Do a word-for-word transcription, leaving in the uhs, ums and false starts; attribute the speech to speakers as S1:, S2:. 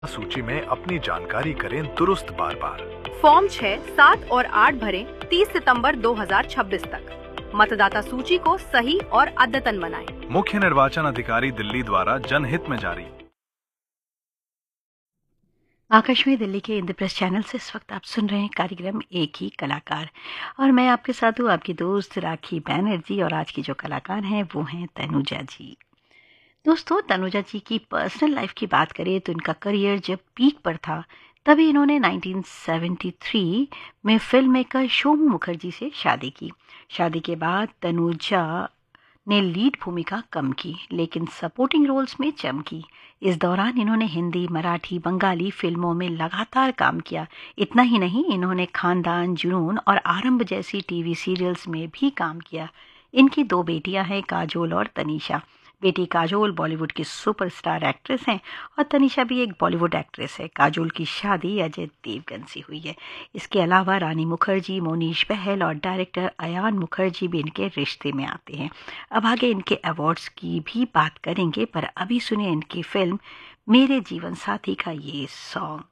S1: सूची में अपनी जानकारी करें दुरुस्त बार बार।
S2: फॉर्म छह, सात और आठ भरें तीस सितंबर दो हज़ार छब्बीस तक। मतदाता सूची को सही और अद्यतन बनाएं।
S1: मुख्य निर्वाचन अधिकारी दिल्ली द्वारा जनहित में जारी।
S3: आकाशवाणी दिल्ली के इंद्रप्रस्थ चैनल से इस वक्त आप सुन रहे हैं कार्यक्रम एक ही कलाकार, और मैं आपके साथ हूँ आपकी दोस्त राखी बैनर्जी। और आज की जो कलाकार हैं वो हैं तनुजा जी। दोस्तों, तनुजा जी की पर्सनल लाइफ की बात करें तो इनका करियर जब पीक पर था तभी इन्होंने उन्नीस सौ तिहत्तर में फिल्म मेकर शोमू मुखर्जी से शादी की। शादी के बाद तनुजा ने लीड भूमिका कम की लेकिन सपोर्टिंग रोल्स में चमकी। इस दौरान इन्होंने हिंदी, मराठी, बंगाली फिल्मों में लगातार काम किया। इतना ही नहीं, इन्होंने खानदान, जुनून और आरंभ जैसी टीवी सीरियल्स में भी काम किया। इनकी दो बेटियां हैं, काजोल और तनीषा। बेटी काजोल बॉलीवुड की सुपरस्टार एक्ट्रेस हैं और तनीषा भी एक बॉलीवुड एक्ट्रेस है। काजोल की शादी अजय देवगन से हुई है। इसके अलावा रानी मुखर्जी, मोनीश बहल और डायरेक्टर अयान मुखर्जी भी इनके रिश्ते में आते हैं। अब आगे इनके अवार्ड्स की भी बात करेंगे, पर अभी सुने इनकी फिल्म मेरे जीवन साथी का ये सॉन्ग।